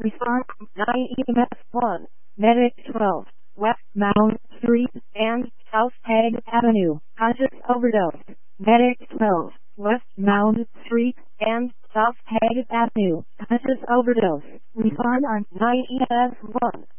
Response 9 EMS 1, Medic 12, West Mound Street and South Head Avenue, conscious overdose. Medic 12, West Mound Street and South Head Avenue, conscious overdose. Respond on 9 EMS 1.